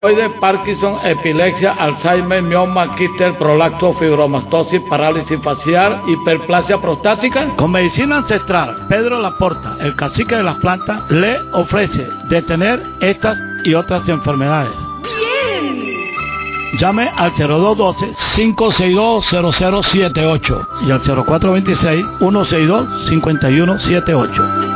De Parkinson, epilepsia, Alzheimer, mioma, quistes, prolapso, fibromastosis, parálisis facial, hiperplasia prostática. Con medicina ancestral, Pedro Laporta, el cacique de las plantas, le ofrece detener estas y otras enfermedades. ¡Bien! Llame al 0212-562-0078 y al 0426-162-5178.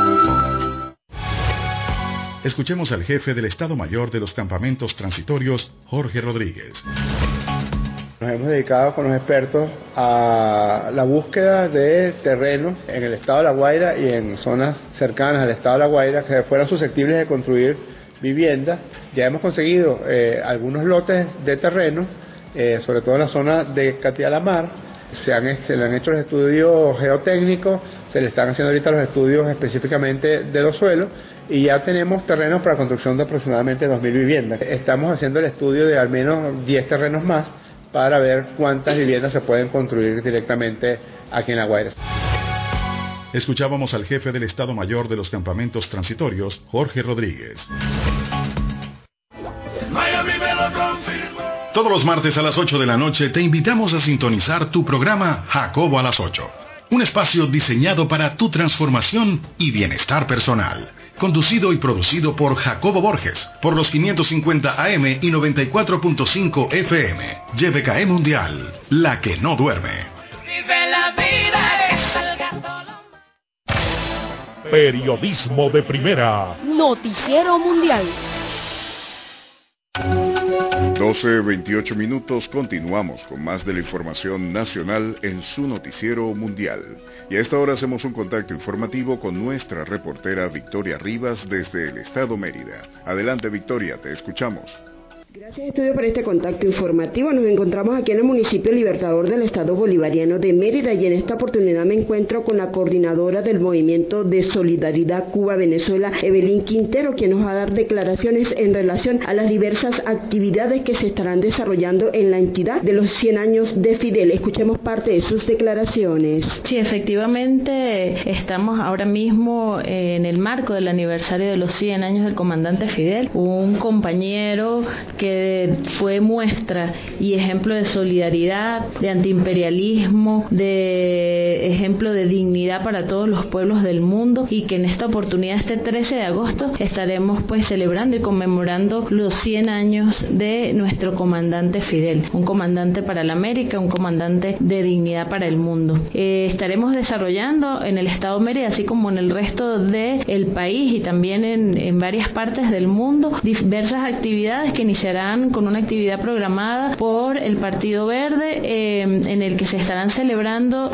Escuchemos al jefe del Estado Mayor de los Campamentos Transitorios, Jorge Rodríguez. Nos hemos dedicado con los expertos a la búsqueda de terrenos en el estado de La Guaira y en zonas cercanas al estado de La Guaira que fueran susceptibles de construir viviendas. Ya hemos conseguido algunos lotes de terreno, sobre todo en la zona de Catiá-La-Mar. Se le han hecho los estudios geotécnicos, se le están haciendo ahorita los estudios específicamente de los suelos y ya tenemos terrenos para construcción de aproximadamente 2.000 viviendas. Estamos haciendo el estudio de al menos 10 terrenos más para ver cuántas viviendas se pueden construir directamente aquí en La Guaira. Escuchábamos al jefe del Estado Mayor de los Campamentos Transitorios, Jorge Rodríguez. Todos los martes a las 8 de la noche te invitamos a sintonizar tu programa Jacobo a las 8. Un espacio diseñado para tu transformación y bienestar personal. Conducido y producido por Jacobo Borges, por los 550 AM y 94.5 FM. YBKE Mundial, la que no duerme. Vive la vida. Periodismo de primera. Noticiero Mundial. 12:28 minutos, continuamos con más de la información nacional en su noticiero mundial. Y a esta hora hacemos un contacto informativo con nuestra reportera Victoria Rivas desde el estado Mérida. Adelante Victoria, te escuchamos. Gracias Estudio por este contacto informativo. Nos encontramos aquí en el municipio Libertador del estado bolivariano de Mérida y en esta oportunidad me encuentro con la coordinadora del Movimiento de Solidaridad Cuba-Venezuela, Evelyn Quintero, quien nos va a dar declaraciones en relación a las diversas actividades que se estarán desarrollando en la entidad de los 100 años de Fidel. Escuchemos parte de sus declaraciones. Sí, efectivamente estamos ahora mismo en el marco del aniversario de los 100 años del comandante Fidel, un compañero que fue muestra y ejemplo de solidaridad, de antiimperialismo, de ejemplo de dignidad para todos los pueblos del mundo, y que en esta oportunidad, este 13 de agosto, estaremos pues celebrando y conmemorando los 100 años de nuestro comandante Fidel, un comandante para la América, un comandante de dignidad para el mundo. Estaremos desarrollando en el estado Mérida, así como en el resto del país y también en varias partes del mundo, diversas actividades que iniciarán con una actividad programada por el Partido Verde, en el que se estarán sembrando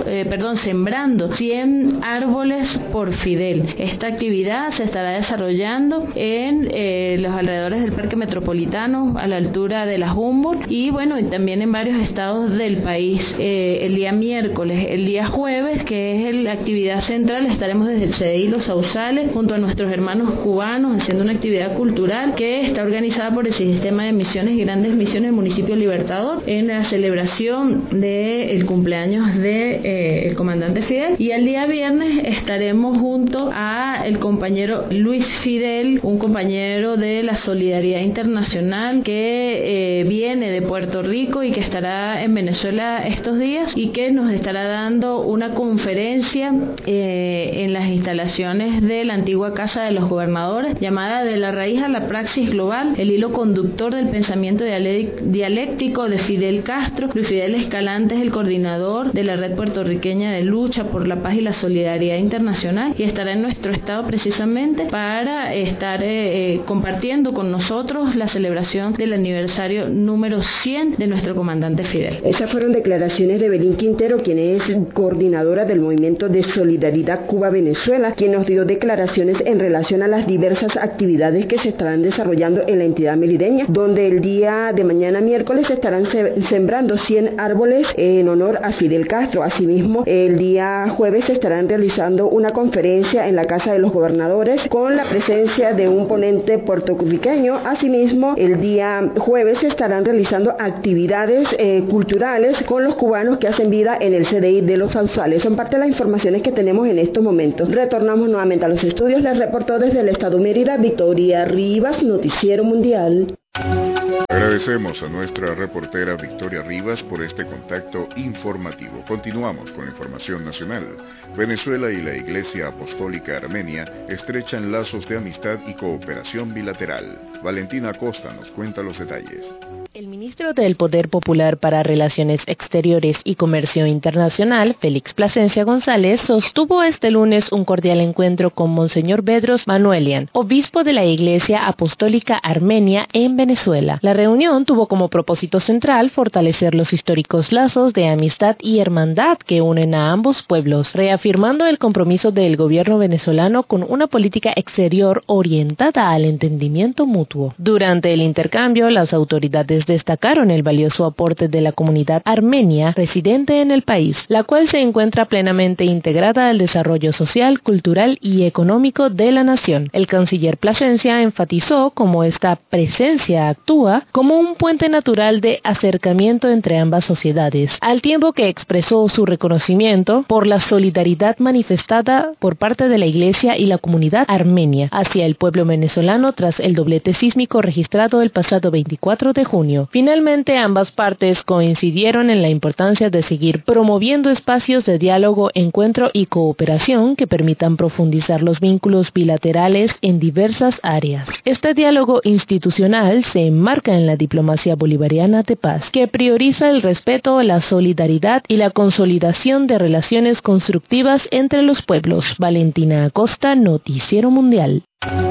100 árboles por Fidel. Esta actividad se estará desarrollando en los alrededores del Parque Metropolitano, a la altura de la Humboldt, y también en varios estados del país. El día miércoles, el día jueves, que es la actividad central, estaremos desde el CDI Los Sausales junto a nuestros hermanos cubanos haciendo una actividad cultural que está organizada por el Sistema de Misiones y Grandes Misiones del municipio Libertador en la celebración del cumpleaños de el comandante Fidel. Y el día viernes estaremos junto a el compañero Luis Fidel, un compañero de la Solidaridad Internacional que viene de Puerto Rico y que estará en Venezuela estos días y que nos estará dando una conferencia en las instalaciones de la antigua Casa de los Gobernadores, llamada De la raíz a la praxis global, el hilo conductor del pensamiento dialéctico de Fidel Castro. Luis Fidel Escalante es el coordinador de la Red Puertorriqueña de Lucha por la Paz y la Solidaridad Internacional y estará en nuestro estado precisamente para estar compartiendo con nosotros la celebración del aniversario número 100 de nuestro comandante Fidel. Esas fueron declaraciones de Evelyn Quintero, quien es coordinadora del Movimiento de Solidaridad Cuba-Venezuela, quien nos dio declaraciones en relación a las diversas actividades que se estarán desarrollando en la entidad merideña, donde el día de mañana miércoles se estarán sembrando 100 árboles en honor a Fidel Castro. Asimismo, el día jueves se estarán realizando una conferencia en la Casa de los Gobernadores con la presencia de un ponente puertorriqueño. Asimismo, el día jueves se estarán realizando actividades culturales con los cubanos que hacen vida en el CDI de Los Sausales. Son parte de las informaciones que tenemos en estos momentos. Retornamos nuevamente a los estudios. Les reportó desde el estado Mérida Victoria Rivas, Noticiero Mundial. Agradecemos a nuestra reportera Victoria Rivas por este contacto informativo. Continuamos con la información nacional. Venezuela y la Iglesia Apostólica Armenia estrechan lazos de amistad y cooperación bilateral. Valentina Acosta nos cuenta los detalles. El ministro del Poder Popular para Relaciones Exteriores y Comercio Internacional, Félix Plasencia González, sostuvo este lunes un cordial encuentro con Monseñor Bedros Manuelian, obispo de la Iglesia Apostólica Armenia en Venezuela. La reunión tuvo como propósito central fortalecer los históricos lazos de amistad y hermandad que unen a ambos pueblos, reafirmando el compromiso del gobierno venezolano con una política exterior orientada al entendimiento mutuo. Durante el intercambio, las autoridades destacaron el valioso aporte de la comunidad armenia residente en el país, la cual se encuentra plenamente integrada al desarrollo social, cultural y económico de la nación. El canciller Plasencia enfatizó cómo esta presencia actúa como un puente natural de acercamiento entre ambas sociedades, al tiempo que expresó su reconocimiento por la solidaridad manifestada por parte de la Iglesia y la comunidad armenia hacia el pueblo venezolano tras el doblete sísmico registrado el pasado 24 de junio. Finalmente, ambas partes coincidieron en la importancia de seguir promoviendo espacios de diálogo, encuentro y cooperación que permitan profundizar los vínculos bilaterales en diversas áreas. Este diálogo institucional se enmarca en la diplomacia bolivariana de paz, que prioriza el respeto, la solidaridad y la consolidación de relaciones constructivas entre los pueblos. Valentina Acosta, Noticiero Mundial.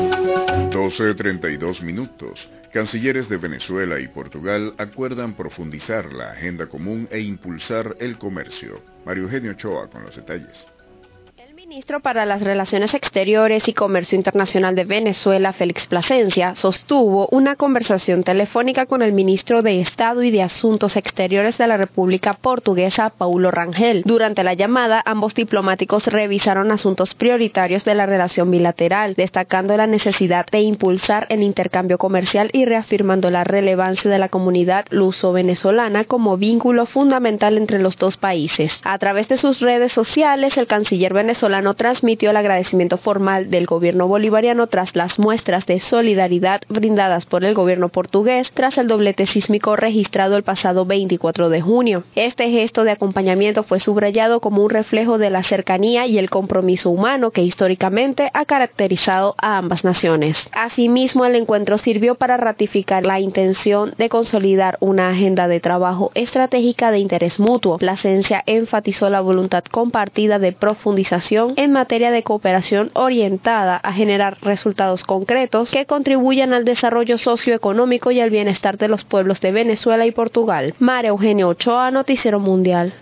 12:32 minutos. Cancilleres de Venezuela y Portugal acuerdan profundizar la agenda común e impulsar el comercio. Mario Eugenio Ochoa con los detalles. El ministro para las Relaciones Exteriores y Comercio Internacional de Venezuela, Félix Plasencia, sostuvo una conversación telefónica con el ministro de Estado y de Asuntos Exteriores de la República Portuguesa, Paulo Rangel. Durante la llamada, ambos diplomáticos revisaron asuntos prioritarios de la relación bilateral, destacando la necesidad de impulsar el intercambio comercial y reafirmando la relevancia de la comunidad luso-venezolana como vínculo fundamental entre los dos países. A través de sus redes sociales, el canciller venezolano transmitió el agradecimiento formal del gobierno bolivariano tras las muestras de solidaridad brindadas por el gobierno portugués tras el doblete sísmico registrado el pasado 24 de junio. Este gesto de acompañamiento fue subrayado como un reflejo de la cercanía y el compromiso humano que históricamente ha caracterizado a ambas naciones. Asimismo, el encuentro sirvió para ratificar la intención de consolidar una agenda de trabajo estratégica de interés mutuo. Plasencia enfatizó la voluntad compartida de profundización en materia de cooperación orientada a generar resultados concretos que contribuyan al desarrollo socioeconómico y al bienestar de los pueblos de Venezuela y Portugal. María Eugenio Ochoa, Noticiero Mundial.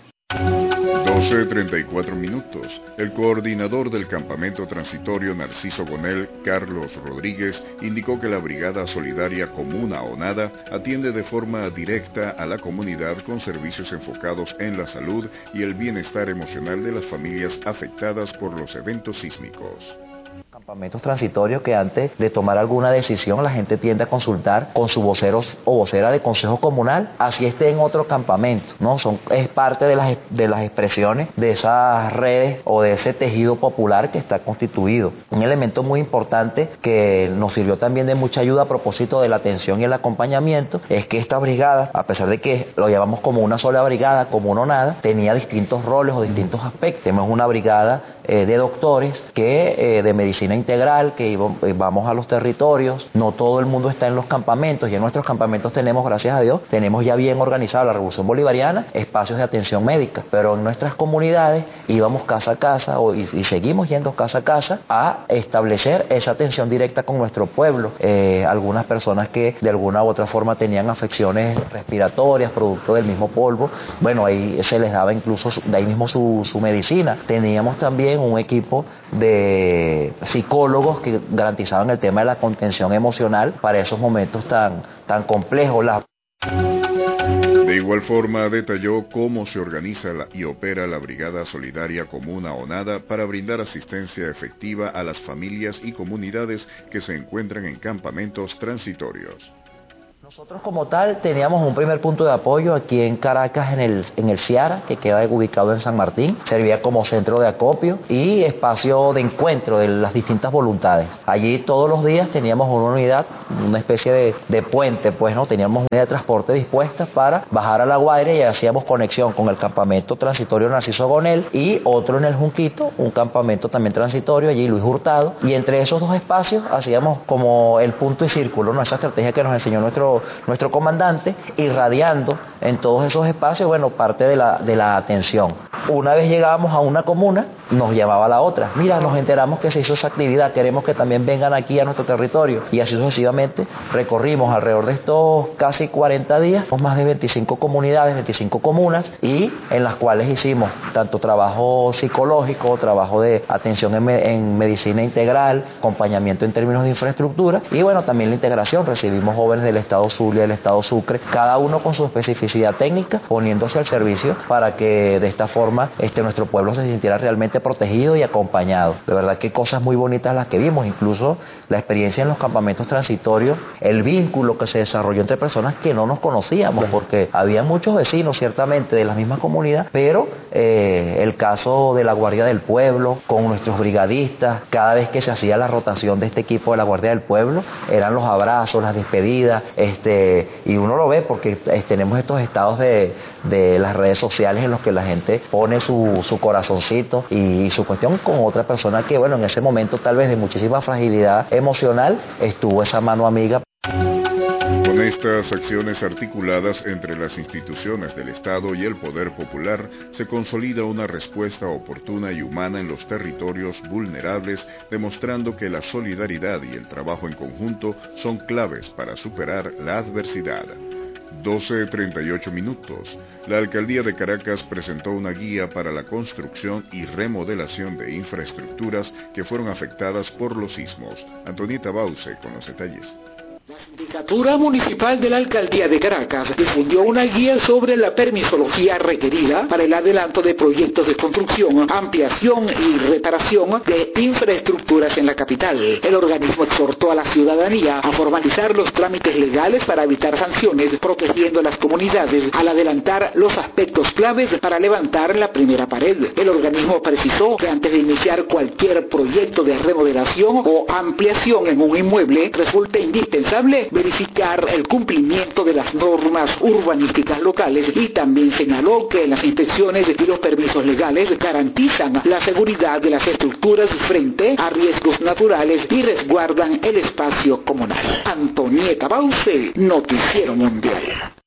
12:34 minutos. El coordinador del campamento transitorio Narciso Gonel, Carlos Rodríguez, indicó que la Brigada Solidaria Comuna o Nada atiende de forma directa a la comunidad con servicios enfocados en la salud y el bienestar emocional de las familias afectadas por los eventos sísmicos. Campamentos transitorios que antes de tomar alguna decisión la gente tiende a consultar con su vocero o vocera de consejo comunal, así esté en otro campamento, ¿no? Es parte de las expresiones de esas redes o de ese tejido popular que está constituido. Un elemento muy importante que nos sirvió también de mucha ayuda a propósito de la atención y el acompañamiento es que esta brigada, a pesar de que lo llamamos como una sola brigada, como uno nada, tenía distintos roles o distintos aspectos. Tenemos una brigada de doctores que de medicina integral, que vamos a los territorios. No todo el mundo está en los campamentos, y en nuestros campamentos tenemos, gracias a Dios, tenemos ya bien organizado la Revolución Bolivariana, espacios de atención médica, pero en nuestras comunidades íbamos casa a casa y seguimos yendo casa a casa a establecer esa atención directa con nuestro pueblo. Algunas personas que de alguna u otra forma tenían afecciones respiratorias producto del mismo polvo, bueno, ahí se les daba incluso de ahí mismo su medicina. Teníamos también un equipo de psicólogos que garantizaban el tema de la contención emocional para esos momentos tan complejos. De igual forma, detalló cómo se organiza y opera la Brigada Solidaria Comuna o Nada para brindar asistencia efectiva a las familias y comunidades que se encuentran en campamentos transitorios. Nosotros como tal teníamos un primer punto de apoyo aquí en Caracas en el Ciara, que queda ubicado en San Martín. Servía como centro de acopio y espacio de encuentro de las distintas voluntades. Allí todos los días teníamos una unidad, una especie de puente, pues no, teníamos una unidad de transporte dispuesta para bajar a La Guaira y hacíamos conexión con el campamento transitorio Narciso Gonel y otro en el Junquito, un campamento también transitorio, allí Luis Hurtado, y entre esos dos espacios hacíamos como el punto y círculo, ¿no? Esa estrategia que nos enseñó nuestro comandante, irradiando en todos esos espacios, bueno, parte de la atención. Una vez llegábamos a una comuna, nos llamaba la otra. Mira, nos enteramos que se hizo esa actividad, queremos que también vengan aquí a nuestro territorio. Y así sucesivamente recorrimos alrededor de estos casi 40 días, más de 25 comunidades, 25 comunas, y en las cuales hicimos tanto trabajo psicológico, trabajo de atención en medicina integral, acompañamiento en términos de infraestructura, y bueno, también la integración. Recibimos jóvenes del estado Zulia, del estado Sucre, cada uno con su especificidad técnica, poniéndose al servicio para que de esta forma nuestro pueblo se sintiera realmente protegido y acompañado. De verdad que cosas muy bonitas las que vimos, incluso la experiencia en los campamentos transitorios, el vínculo que se desarrolló entre personas que no nos conocíamos, porque había muchos vecinos ciertamente de la misma comunidad, pero el caso de la Guardia del Pueblo con nuestros brigadistas, cada vez que se hacía la rotación de este equipo de la Guardia del Pueblo, eran los abrazos, las despedidas, y uno lo ve porque tenemos estos estados de las redes sociales en los que la gente pone su corazoncito y su cuestión con otra persona que, bueno, en ese momento tal vez de muchísima fragilidad emocional, estuvo esa mano amiga. Con estas acciones articuladas entre las instituciones del Estado y el poder popular, se consolida una respuesta oportuna y humana en los territorios vulnerables, demostrando que la solidaridad y el trabajo en conjunto son claves para superar la adversidad. 12:38 minutos. La Alcaldía de Caracas presentó una guía para la construcción y remodelación de infraestructuras que fueron afectadas por los sismos. Antonieta Bauce con los detalles. La Sindicatura Municipal de la Alcaldía de Caracas difundió una guía sobre la permisología requerida para el adelanto de proyectos de construcción, ampliación y reparación de infraestructuras en la capital. El organismo exhortó a la ciudadanía a formalizar los trámites legales para evitar sanciones, protegiendo a las comunidades al adelantar los aspectos claves para levantar la primera pared. El organismo precisó que antes de iniciar cualquier proyecto de remodelación o ampliación en un inmueble, resulta indispensable verificar el cumplimiento de las normas urbanísticas locales, y también señaló que las inspecciones y los permisos legales garantizan la seguridad de las estructuras frente a riesgos naturales y resguardan el espacio comunal. Antonieta Bauce, Noticiero Mundial.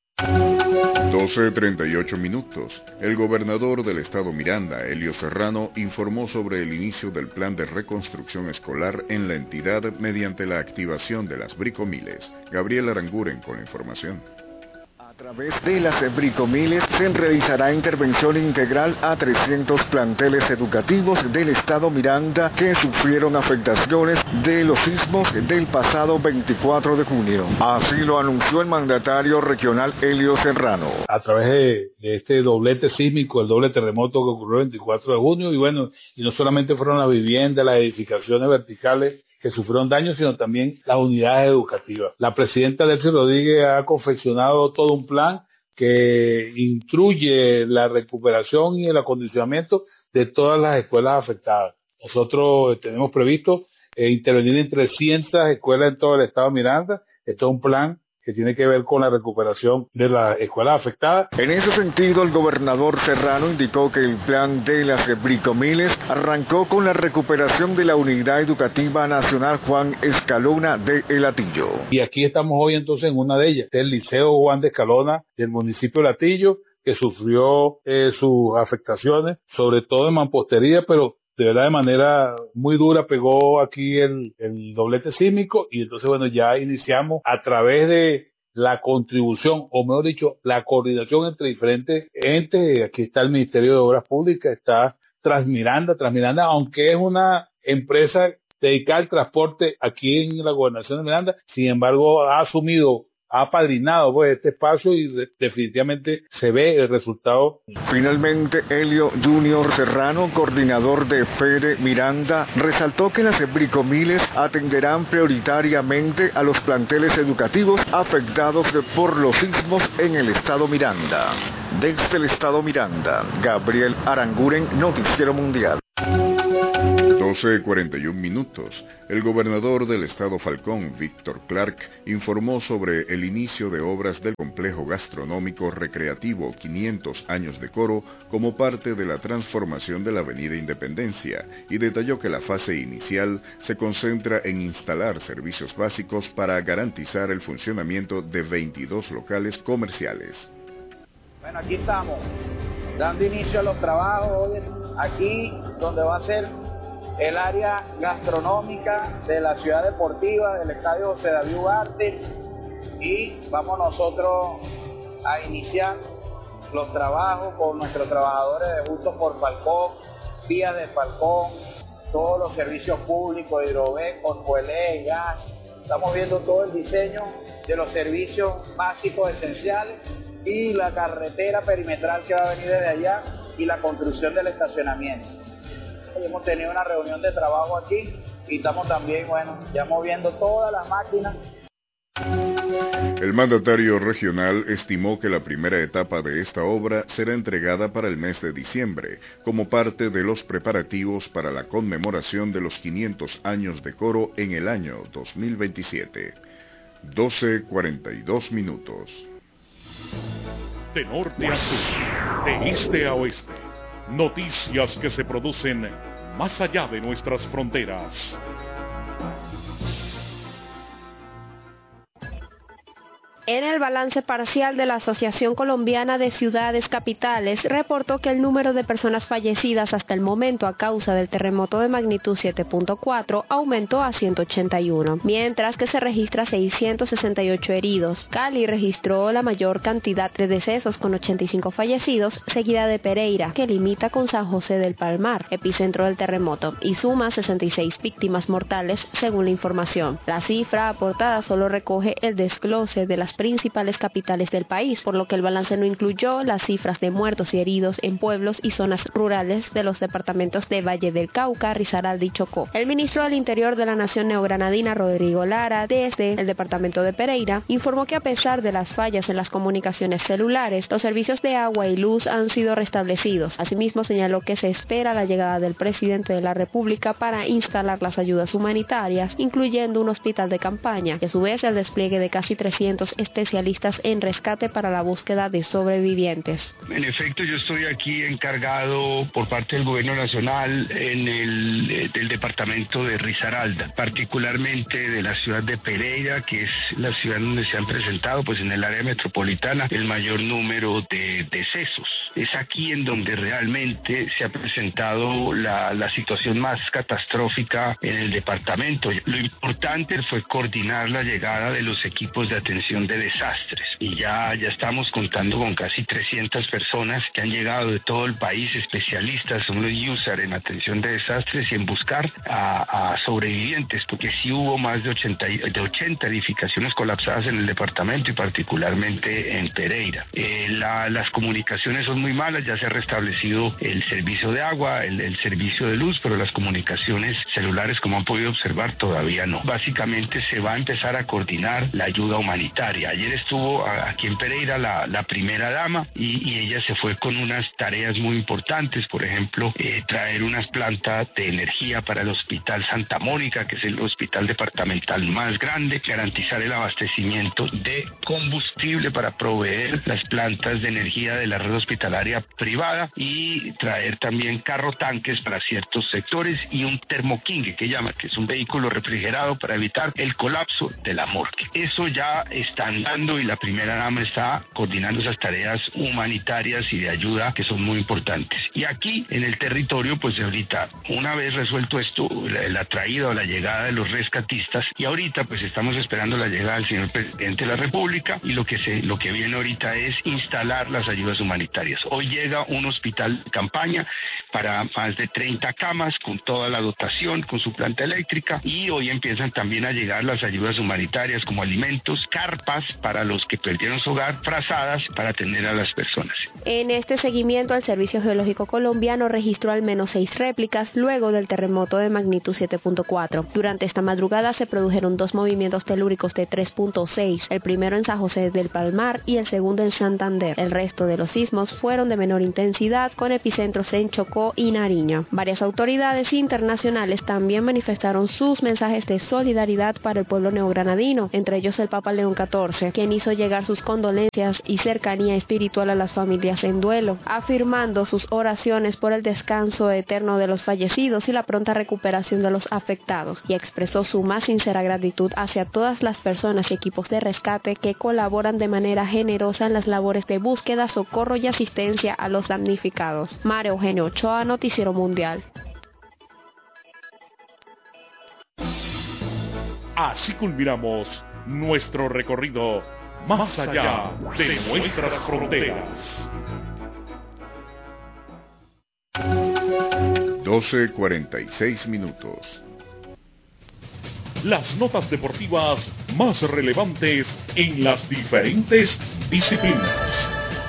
12:38 minutos. El gobernador del estado Miranda, Elio Serrano, informó sobre el inicio del plan de reconstrucción escolar en la entidad mediante la activación de las bricomiles. Gabriel Aranguren con la información. A través de las bricomiles se realizará intervención integral a 300 planteles educativos del estado Miranda que sufrieron afectaciones de los sismos del pasado 24 de junio. Así lo anunció el mandatario regional Elio Serrano. A través de este doblete sísmico, el doble terremoto que ocurrió el 24 de junio, y no solamente fueron las viviendas, las edificaciones verticales que sufrieron daños, sino también las unidades educativas. La presidenta Delcy Rodríguez ha confeccionado todo un plan que incluye la recuperación y el acondicionamiento de todas las escuelas afectadas. Nosotros tenemos previsto intervenir en 300 escuelas en todo el estado de Miranda. Esto es un plan que tiene que ver con la recuperación de las escuelas afectadas. En ese sentido, el gobernador Serrano indicó que el plan de las bricomiles arrancó con la recuperación de la Unidad Educativa Nacional Juan Escalona de El Hatillo. Y aquí estamos hoy entonces en una de ellas, el Liceo Juan de Escalona del municipio de El Hatillo, que sufrió sus afectaciones, sobre todo en mampostería, pero de verdad de manera muy dura pegó aquí el doblete sísmico, y entonces bueno, ya iniciamos a través de la contribución, o mejor dicho, la coordinación entre diferentes entes. Aquí está el Ministerio de Obras Públicas, está Transmiranda, aunque es una empresa dedicada al transporte aquí en la gobernación de Miranda, sin embargo ha asumido apadrinado pues este espacio y definitivamente se ve el resultado. Finalmente, Helio Junior Serrano, coordinador de Fede Miranda, resaltó que las Bricomiles atenderán prioritariamente a los planteles educativos afectados por los sismos en el estado Miranda. Desde el estado Miranda, Gabriel Aranguren, Noticiero Mundial. 12:41 minutos. El gobernador del estado Falcón, Víctor Clark, informó sobre el inicio de obras del complejo gastronómico recreativo 500 años de Coro como parte de la transformación de la Avenida Independencia y detalló que la fase inicial se concentra en instalar servicios básicos para garantizar el funcionamiento de 22 locales comerciales. Bueno, aquí estamos, dando inicio a los trabajos, aquí donde va a ser el área gastronómica de la ciudad deportiva, del estadio José David Ugarte, y vamos nosotros a iniciar los trabajos con nuestros trabajadores de Justos por Falcón, Vías de Falcón, todos los servicios públicos, Hidroven, Corpoelé, gas. Estamos viendo todo el diseño de los servicios básicos esenciales y la carretera perimetral que va a venir desde allá y la construcción del estacionamiento. Hemos tenido una reunión de trabajo aquí y estamos también, ya moviendo todas las máquinas. El mandatario regional estimó que la primera etapa de esta obra será entregada para el mes de diciembre, como parte de los preparativos para la conmemoración de los 500 años de Coro en el año 2027. 12:42 minutos. De norte a sur, de este a oeste, noticias que se producen más allá de nuestras fronteras. En el balance parcial de la Asociación Colombiana de Ciudades Capitales, reportó que el número de personas fallecidas hasta el momento a causa del terremoto de magnitud 7.4 aumentó a 181, mientras que se registra 668 heridos. Cali registró la mayor cantidad de decesos con 85 fallecidos, seguida de Pereira, que limita con San José del Palmar, epicentro del terremoto, y suma 66 víctimas mortales según la información. La cifra aportada solo recoge el desglose de las principales capitales del país, por lo que el balance no incluyó las cifras de muertos y heridos en pueblos y zonas rurales de los departamentos de Valle del Cauca, Risaralda y Chocó. El ministro del Interior de la Nación neogranadina, Rodrigo Lara, desde el departamento de Pereira, informó que a pesar de las fallas en las comunicaciones celulares, los servicios de agua y luz han sido restablecidos. Asimismo, señaló que se espera la llegada del presidente de la República para instalar las ayudas humanitarias, incluyendo un hospital de campaña, y a su vez el despliegue de casi 300 especialistas en rescate para la búsqueda de sobrevivientes. En efecto, yo estoy aquí encargado por parte del Gobierno Nacional del departamento de Risaralda, particularmente de la ciudad de Pereira, que es la ciudad donde se han presentado, pues en el área metropolitana, el mayor número de decesos. Es aquí en donde realmente se ha presentado la situación más catastrófica en el departamento. Lo importante fue coordinar la llegada de los equipos de atención de desastres, y ya estamos contando con casi 300 personas que han llegado de todo el país, especialistas, son los USAR en atención de desastres y en buscar a sobrevivientes, porque sí hubo más de 80 edificaciones colapsadas en el departamento y particularmente en Pereira. Las comunicaciones son muy malas, ya se ha restablecido el servicio de agua, el servicio de luz, pero las comunicaciones celulares, como han podido observar, todavía no. Básicamente se va a empezar a coordinar la ayuda humanitaria. Ayer estuvo aquí en Pereira la primera dama y ella se fue con unas tareas muy importantes, por ejemplo, traer unas plantas de energía para el Hospital Santa Mónica, que es el hospital departamental más grande, garantizar el abastecimiento de combustible para proveer las plantas de energía de la red hospitalaria privada y traer también carro tanques para ciertos sectores y un termoquingue que llama, que es un vehículo refrigerado para evitar el colapso de la morgue. Eso ya está andando y la primera dama está coordinando esas tareas humanitarias y de ayuda que son muy importantes. Y aquí en el territorio, pues ahorita, una vez resuelto esto, la traída o la llegada de los rescatistas, y ahorita pues estamos esperando la llegada del señor presidente de la República, y lo que viene ahorita es instalar las ayudas humanitarias. Hoy llega un hospital de campaña para más de 30 camas, con toda la dotación, con su planta eléctrica, y hoy empiezan también a llegar las ayudas humanitarias como alimentos, carpas para los que perdieron su hogar, frazadas para atender a las personas. En este seguimiento, el Servicio Geológico Colombiano registró al menos 6 réplicas luego del terremoto de magnitud 7.4. Durante esta madrugada se produjeron 2 movimientos telúricos de 3.6, el primero en San José del Palmar y el segundo en Santander. El resto de los sismos fueron de menor intensidad, con epicentros en Chocó y Nariño. Varias autoridades internacionales también manifestaron sus mensajes de solidaridad para el pueblo neogranadino, entre ellos el Papa León XIV, quien hizo llegar sus condolencias y cercanía espiritual a las familias en duelo, afirmando sus oraciones por el descanso eterno de los fallecidos y la pronta recuperación de los afectados, y expresó su más sincera gratitud hacia todas las personas y equipos de rescate que colaboran de manera generosa en las labores de búsqueda, socorro y asistencia a los damnificados. María Eugenia Ochoa, Noticiero Mundial. Así culminamos nuestro recorrido más allá de nuestras fronteras. 12:46 minutos. Las notas deportivas más relevantes en las diferentes disciplinas.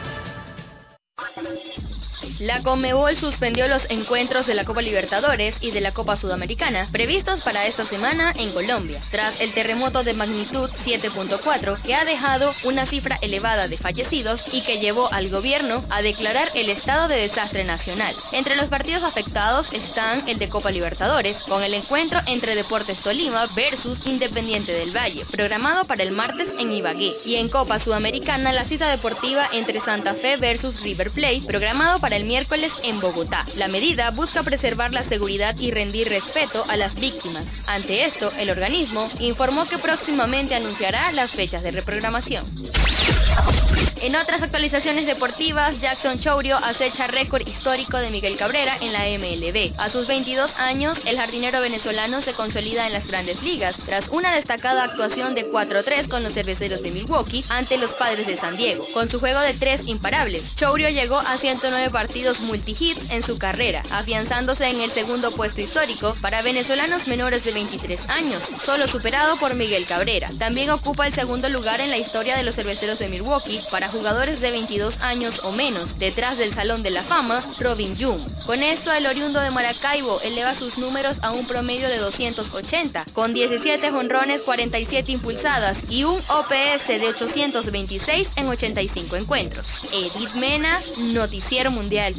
La Conmebol suspendió los encuentros de la Copa Libertadores y de la Copa Sudamericana previstos para esta semana en Colombia, tras el terremoto de magnitud 7.4 que ha dejado una cifra elevada de fallecidos y que llevó al gobierno a declarar el estado de desastre nacional. Entre los partidos afectados están el de Copa Libertadores, con el encuentro entre Deportes Tolima versus Independiente del Valle, programado para el martes en Ibagué, y en Copa Sudamericana la cita deportiva entre Santa Fe versus River Plate, programado para el miércoles en Bogotá. La medida busca preservar la seguridad y rendir respeto a las víctimas. Ante esto, el organismo informó que próximamente anunciará las fechas de reprogramación. En otras actualizaciones deportivas, Jackson Chourio acecha récord histórico de Miguel Cabrera en la MLB. A sus 22 años, el jardinero venezolano se consolida en las Grandes Ligas tras una destacada actuación de 4-3 con los Cerveceros de Milwaukee ante los Padres de San Diego. Con su juego de 3 imparables, Chourio llegó a 109 partidos multihits en su carrera, afianzándose en el segundo puesto histórico para venezolanos menores de 23 años, solo superado por Miguel Cabrera. También ocupa el segundo lugar en la historia de los Cerveceros de Milwaukee para jugadores de 22 años o menos, detrás del Salón de la Fama, Robin Young. Con esto, el oriundo de Maracaibo eleva sus números a un promedio de 280, con 17 jonrones, 47 impulsadas y un OPS de 826 en 85 encuentros. Edith Mena, Noticiero Mundial.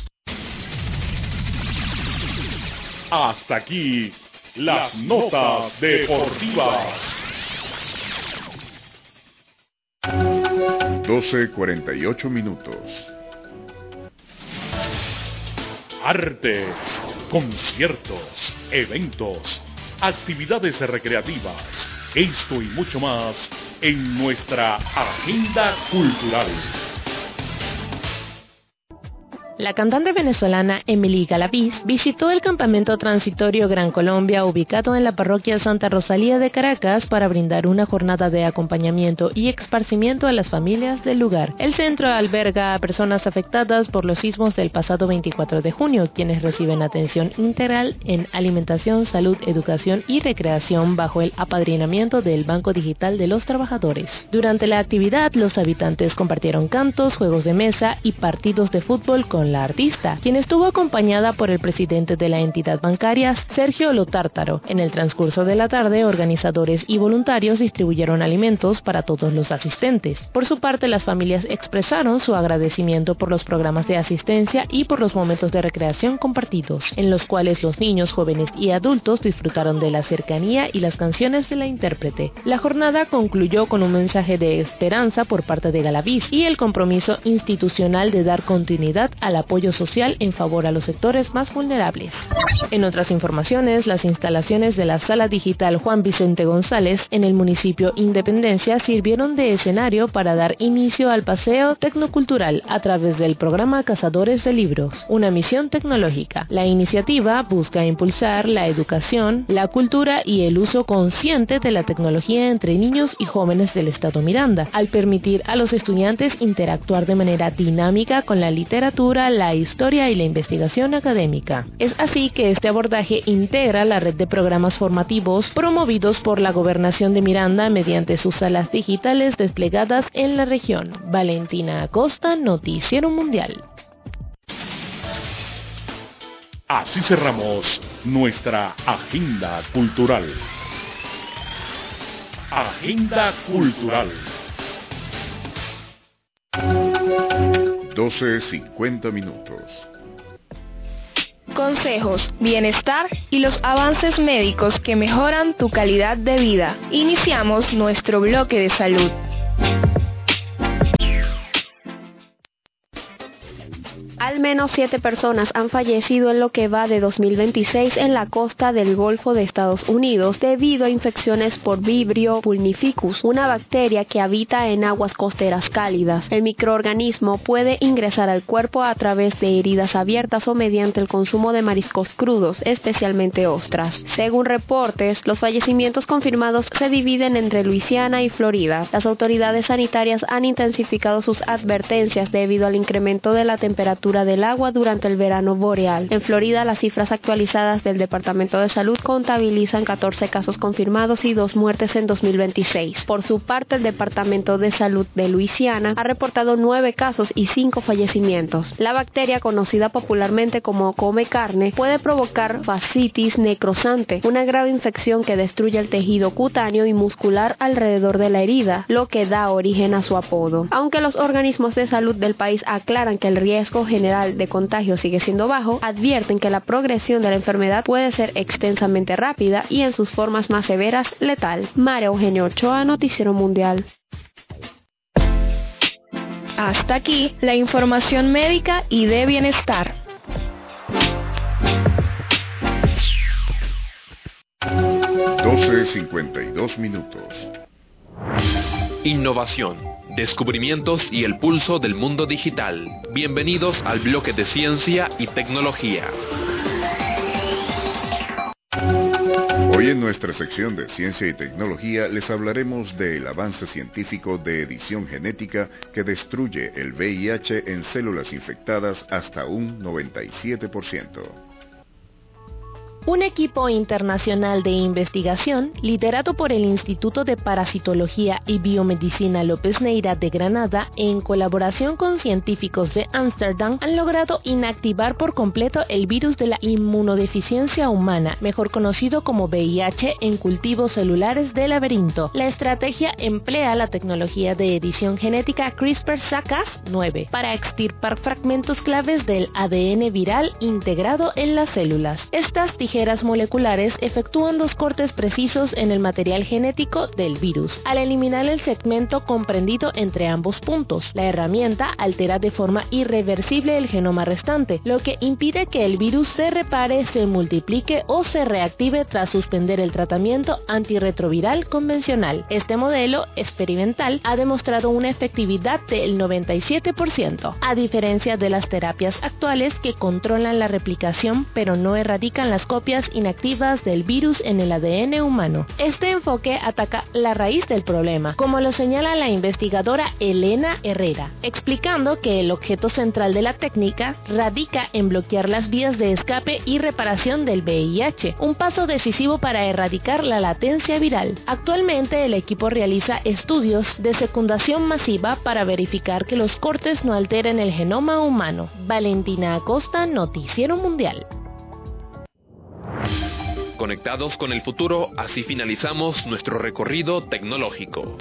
Hasta aquí las notas deportivas. 12:48 minutos. Arte, conciertos, eventos, actividades recreativas, esto y mucho más en nuestra agenda cultural. La cantante venezolana Emily Galaviz visitó el campamento transitorio Gran Colombia, ubicado en la parroquia Santa Rosalía de Caracas, para brindar una jornada de acompañamiento y esparcimiento a las familias del lugar. El centro alberga a personas afectadas por los sismos del pasado 24 de junio, quienes reciben atención integral en alimentación, salud, educación y recreación bajo el apadrinamiento del Banco Digital de los Trabajadores. Durante la actividad, los habitantes compartieron cantos, juegos de mesa y partidos de fútbol con la artista, quien estuvo acompañada por el presidente de la entidad bancaria, Sergio Lotártaro. En el transcurso de la tarde, organizadores y voluntarios distribuyeron alimentos para todos los asistentes. Por su parte, las familias expresaron su agradecimiento por los programas de asistencia y por los momentos de recreación compartidos, en los cuales los niños, jóvenes y adultos disfrutaron de la cercanía y las canciones de la intérprete. La jornada concluyó con un mensaje de esperanza por parte de Galaviz y el compromiso institucional de dar continuidad al apoyo social en favor a los sectores más vulnerables. En otras informaciones, las instalaciones de la Sala Digital Juan Vicente González en el municipio Independencia sirvieron de escenario para dar inicio al paseo tecnocultural a través del programa Cazadores de Libros, una misión tecnológica. La iniciativa busca impulsar la educación, la cultura y el uso consciente de la tecnología entre niños y jóvenes del estado Miranda, al permitir a los estudiantes interactuar de manera dinámica con la literatura, técnica, la historia y la investigación académica. Es así que este abordaje integra la red de programas formativos promovidos por la Gobernación de Miranda mediante sus salas digitales desplegadas en la región. Valentina Acosta, Noticiero Mundial. Así cerramos nuestra agenda cultural. Agenda cultural. 12:50 minutos. Consejos, bienestar y los avances médicos que mejoran tu calidad de vida. Iniciamos nuestro bloque de salud. Al menos 7 personas han fallecido en lo que va de 2026 en la costa del Golfo de Estados Unidos debido a infecciones por Vibrio pulnificus, una bacteria que habita en aguas costeras cálidas. El microorganismo puede ingresar al cuerpo a través de heridas abiertas o mediante el consumo de mariscos crudos, especialmente ostras. Según reportes, los fallecimientos confirmados se dividen entre Luisiana y Florida. Las autoridades sanitarias han intensificado sus advertencias debido al incremento de la temperatura del agua durante el verano boreal. En Florida, las cifras actualizadas del Departamento de Salud contabilizan 14 casos confirmados y 2 muertes en 2026. Por su parte, el Departamento de Salud de Luisiana ha reportado 9 casos y 5 fallecimientos. La bacteria, conocida popularmente como come carne, puede provocar fascitis necrosante, una grave infección que destruye el tejido cutáneo y muscular alrededor de la herida, lo que da origen a su apodo. Aunque los organismos de salud del país aclaran que el riesgo general de contagio sigue siendo bajo, advierten que la progresión de la enfermedad puede ser extensamente rápida y en sus formas más severas, letal. María Eugenia Ochoa, Noticiero Mundial. Hasta aquí la información médica y de bienestar. $12:52 minutos. Innovación, descubrimientos y el pulso del mundo digital. Bienvenidos al bloque de ciencia y tecnología. Hoy en nuestra sección de ciencia y tecnología les hablaremos del avance científico de edición genética que destruye el VIH en células infectadas hasta un 97%. Un equipo internacional de investigación, liderado por el Instituto de Parasitología y Biomedicina López Neira de Granada, en colaboración con científicos de Ámsterdam, han logrado inactivar por completo el virus de la inmunodeficiencia humana, mejor conocido como VIH, en cultivos celulares de laberinto. La estrategia emplea la tecnología de edición genética CRISPR-Cas9 para extirpar fragmentos claves del ADN viral integrado en las células. Estas tijeras moleculares efectúan 2 cortes precisos en el material genético del virus. Al eliminar el segmento comprendido entre ambos puntos, la herramienta altera de forma irreversible el genoma restante, lo que impide que el virus se repare, se multiplique o se reactive tras suspender el tratamiento antirretroviral convencional. Este modelo experimental ha demostrado una efectividad del 97%, a diferencia de las terapias actuales que controlan la replicación pero no erradican las copias inactivas del virus en el ADN humano. Este enfoque ataca la raíz del problema, como lo señala la investigadora Elena Herrera, explicando que el objeto central de la técnica radica en bloquear las vías de escape y reparación del VIH, un paso decisivo para erradicar la latencia viral. Actualmente el equipo realiza estudios de secundación masiva para verificar que los cortes no alteren el genoma humano. Valentina Acosta, Noticiero Mundial. Conectados con el futuro, así finalizamos nuestro recorrido tecnológico.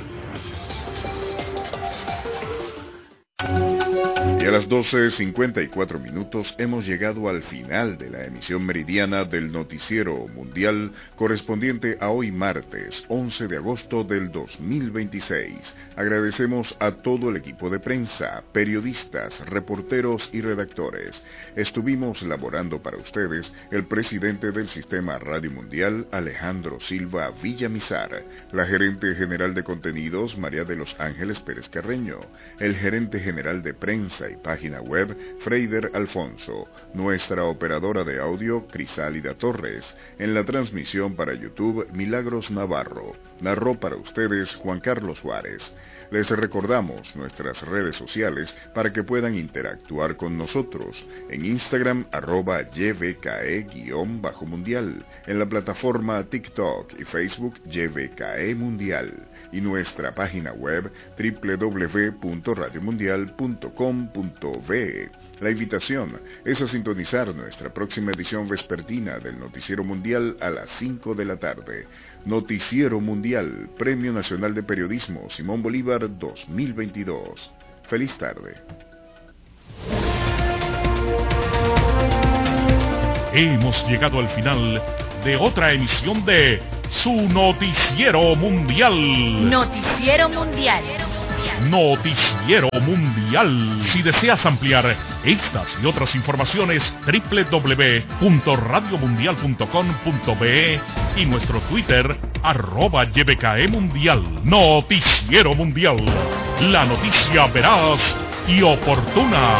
Y a las 12:54 minutos hemos llegado al final de la emisión meridiana del Noticiero Mundial correspondiente a hoy martes 11 de agosto del 2026. Agradecemos a todo el equipo de prensa, periodistas, reporteros y redactores. Estuvimos laborando para ustedes el presidente del Sistema Radio Mundial, Alejandro Silva Villamizar, la gerente general de contenidos, María de los Ángeles Pérez Carreño, el gerente general de prensa y página web, Freider Alfonso, nuestra operadora de audio, Crisálida Torres, en la transmisión para YouTube, Milagros Navarro, narró para ustedes Juan Carlos Suárez. Les recordamos nuestras redes sociales para que puedan interactuar con nosotros. En Instagram, @YVKE_mundial. En la plataforma TikTok y Facebook, YVKE Mundial. Y nuestra página web, www.radiomundial.com.be. La invitación es a sintonizar nuestra próxima edición vespertina del Noticiero Mundial a las 5 de la tarde. Noticiero Mundial, Premio Nacional de Periodismo Simón Bolívar 2022. Feliz tarde. Hemos llegado al final de otra emisión de su Noticiero Mundial. Noticiero Mundial. Noticiero Mundial. Si deseas ampliar estas y otras informaciones, www.radiomundial.com.be y nuestro Twitter, @YVKEmundial. Noticiero Mundial. La noticia veraz y oportuna.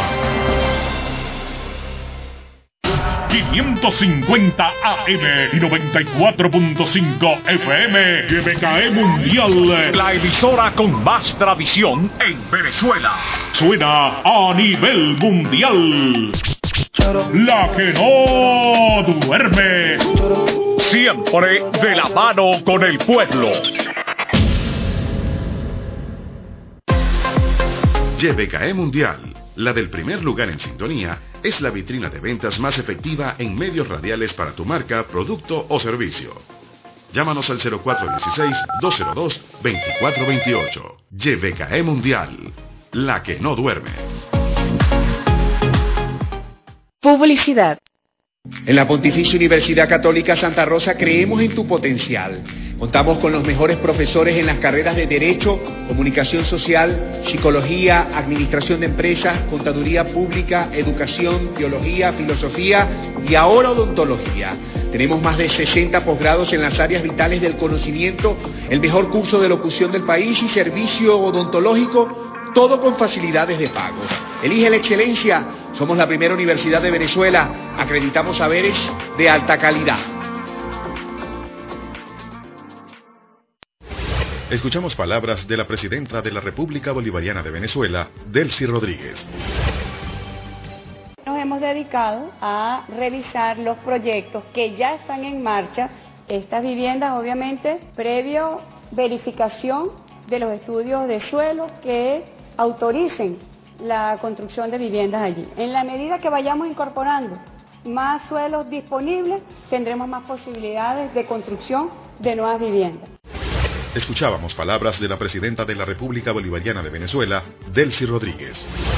550 AM y 94.5 FM. YVKE Mundial, la emisora con más tradición en Venezuela. Suena a nivel mundial. La que no duerme. Siempre de la mano con el pueblo. YVKE Mundial, la del primer lugar en sintonía, es la vitrina de ventas más efectiva en medios radiales para tu marca, producto o servicio. Llámanos al 0416-202-2428. YVKE Mundial, la que no duerme. Publicidad. En la Pontificia Universidad Católica Santa Rosa creemos en tu potencial. Contamos con los mejores profesores en las carreras de Derecho, Comunicación Social, Psicología, Administración de Empresas, Contaduría Pública, Educación, Teología, Filosofía y ahora Odontología. Tenemos más de 60 posgrados en las áreas vitales del conocimiento, el mejor curso de locución del país y servicio odontológico, todo con facilidades de pago. Elige la excelencia. Somos la primera universidad de Venezuela. Acreditamos saberes de alta calidad. Escuchamos palabras de la presidenta de la República Bolivariana de Venezuela, Delcy Rodríguez. Nos hemos dedicado a revisar los proyectos que ya están en marcha. Estas viviendas, obviamente, previo verificación de los estudios de suelo que autoricen la construcción de viviendas allí. En la medida que vayamos incorporando más suelos disponibles, tendremos más posibilidades de construcción de nuevas viviendas. Escuchábamos palabras de la presidenta de la República Bolivariana de Venezuela, Delcy Rodríguez.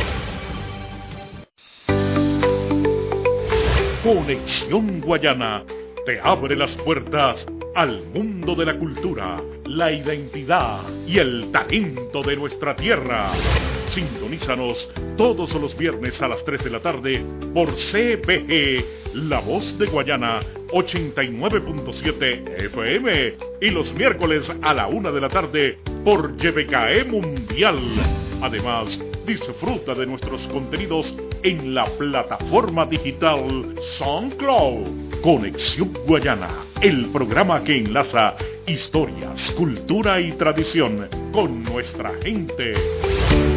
Conexión Guayana te abre las puertas al mundo de la cultura, la identidad y el talento de nuestra tierra. Sintonízanos todos los viernes a las 3 de la tarde por CBG, La Voz de Guayana, 89.7 FM, y los miércoles a la 1 de la tarde por YVKE Mundial. Además, disfruta de nuestros contenidos en la plataforma digital SoundCloud. Conexión Guayana, el programa que enlaza historias, cultura y tradición con nuestra gente.